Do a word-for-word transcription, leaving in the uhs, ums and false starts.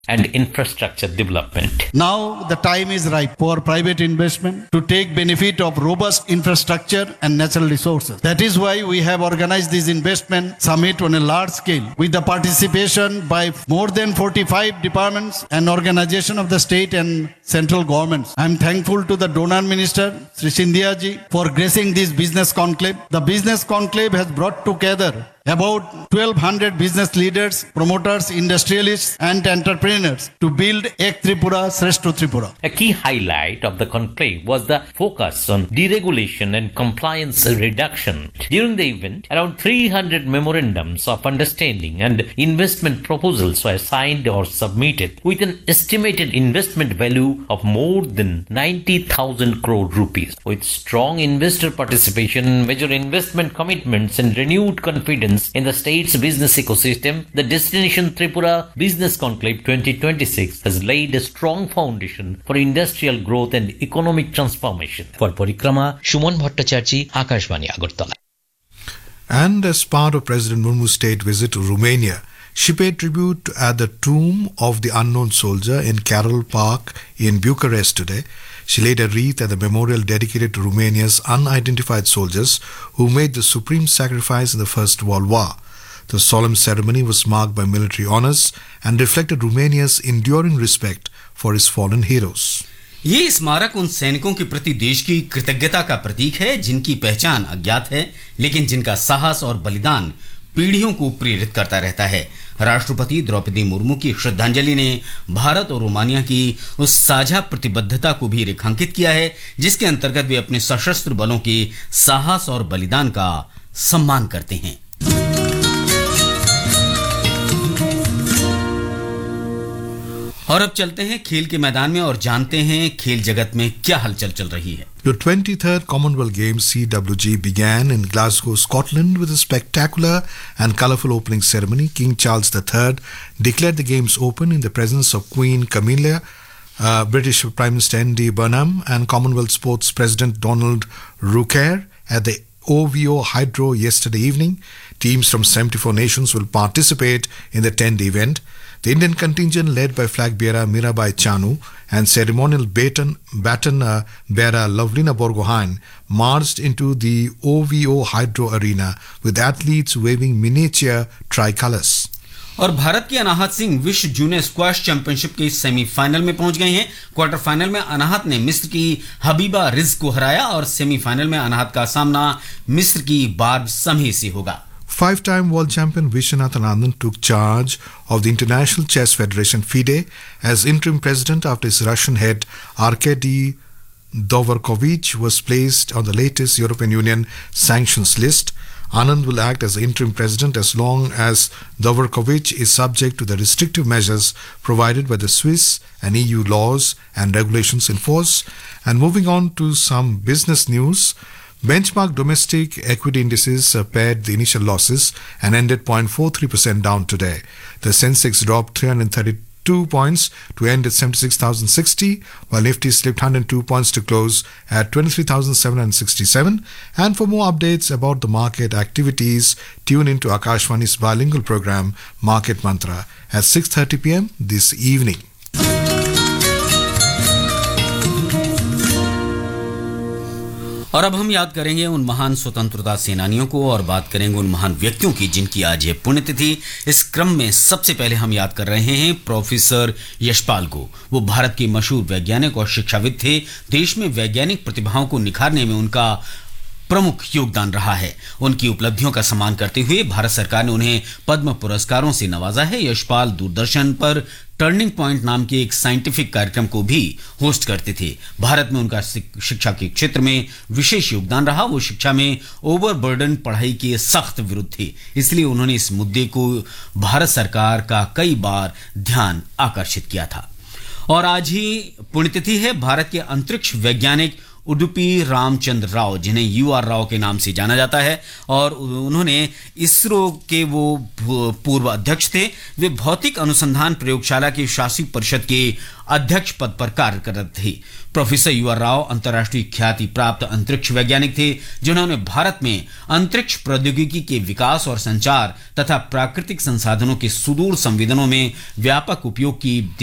and infrastructure development. Now the time is right for private investment to take benefit of robust infrastructure and natural resources. That is why we have organized this investment summit on a large scale with the participation by more than forty-five departments and organizations of the state and central governments. I am thankful to the donor minister, Sri Scindia ji, for gracing this business conclave. The business conclave has brought together about twelve hundred business leaders, promoters, industrialists and entrepreneurs to build Ek Tripura, Shreshto Tripura. A key highlight of the conclave was the focus on deregulation and compliance reduction. During the event, around three hundred memorandums of understanding and investment proposals were signed or submitted with an estimated investment value of more than ninety thousand crore rupees. With strong investor participation, major investment commitments and renewed confidence in the state's business ecosystem, the Destination Tripura Business Conclave twenty twenty-six has laid a strong foundation for industrial growth and economic transformation. For Parikrama, Shumon Bhattacharjee, Akashvani Agartala. And as part of President Murmu's state visit to Romania, she paid tribute at the tomb of the unknown soldier in Carol Park in Bucharest today. She laid a wreath at the memorial dedicated to Romania's unidentified soldiers who made the supreme sacrifice in the First World War. The solemn ceremony was marked by military honors and reflected Romania's enduring respect for its fallen heroes. ये स्मारक उन सैनिकों के प्रति देश की कृतज्ञता का प्रतीक है जिनकी पहचान अज्ञात है, लेकिन जिनका साहस और बलिदान पीढ़ियों को प्रेरित करता रहता है. राष्ट्रपति द्रौपदी मुर्मू की श्रद्धांजलि ने भारत और रोमानिया की उस साझा प्रतिबद्धता को भी रेखांकित किया है जिसके अंतर्गत वे अपने सशस्त्र बलों के साहस और बलिदान का सम्मान करते हैं. और अब चलते हैं खेल के मैदान में और जानते हैं खेल जगत में क्या हलचल चल रही है. The twenty-third Commonwealth Games C W G began in Glasgow, Scotland with a spectacular and colourful opening ceremony. King Charles the Third declared the Games open in the presence of Queen Camilla, uh, British Prime Minister Andy Burnham and Commonwealth Sports President Donald Rooker at the O V O Hydro yesterday evening. Teams from seventy-four nations will participate in the ten-day event. The Indian contingent, led by flag bearer Mirabai Chanu and ceremonial baton, baton uh, bearer Lovelina Borgohain, marched into the O V O Hydro Arena with athletes waving miniature tricolours. और भारत के अनाहत सिंह विश्व junior squash championship के semifinal में पहुंच गए हैं. Quarter final में अनाहत ने मिस्र की हबीबा रिज को हराया और सेमीफाइनल में अनाहत का सामना मिस्र की बार्ब समही से होगा. Five-time world champion Viswanathan Anand took charge of the International Chess Federation FIDE as interim president after his Russian head Arkady Dvorkovich was placed on the latest European Union sanctions list. Anand will act as interim president as long as Dvorkovich is subject to the restrictive measures provided by the Swiss and E U laws and regulations in force. And moving on to some business news, benchmark domestic equity indices uh, pared the initial losses and ended zero point four three percent down today. The Sensex dropped three hundred thirty-two points to end at seventy-six thousand sixty, while Nifty slipped one hundred two points to close at twenty-three thousand seven hundred sixty-seven. And for more updates about the market activities, tune into Akashvani's bilingual program Market Mantra at six thirty p.m. this evening. और अब हम याद करेंगे उन महान स्वतंत्रता सेनानियों को और बात करेंगे उन महान व्यक्तियों की जिनकी आज है पुण्यतिथि. इस क्रम में सबसे पहले हम याद कर रहे हैं प्रोफेसर यशपाल को. वो भारत के मशहूर वैज्ञानिक और शिक्षाविद थे. देश में वैज्ञानिक प्रतिभाओं को निखारने में उनका प्रमुख योगदान रहा है. उनकी उपलब्धियों का सम्मान करते हुए भारत सरकार ने उन्हें पद्म पुरस्कारों से नवाजा है. यशपाल दूरदर्शन पर टर्निंग पॉइंट नाम के एक साइंटिफिक कार्यक्रम को भी होस्ट करते थे. भारत में उनका शिक्षा के क्षेत्र में विशेष योगदान रहा. वो शिक्षा में ओवरबर्डन पढ़ाई के सख्त विरुद्ध थे, इसलिए उन्होंने इस मुद्दे को भारत सरकार का कई बार ध्यान आकर्षित किया था. और आज ही पुण्यतिथि है भारत के अंतरिक्ष वैज्ञानिक उडुपी रामचंद्र राव, जिन्हें यू आर राव के नाम से जाना जाता है, और उन्होंने इसरो के वो पूर्व अध्यक्ष थे। वे भौतिक अनुसंधान प्रयोगशाला की शासी परिषद के अध्यक्ष पद पर कार्य कर रहे थे। प्रोफेसर यू आर राव अंतर्राष्ट्रीय ख्याति प्राप्त अंतरिक्ष वैज्ञानिक थे, जिन्होंने भारत में अंतरिक्ष प्रौद्योगिकी के विकास और संचार तथा प्राकृतिक संसाधनों के सुदूर संवेदनों में व्यापक उपयोग की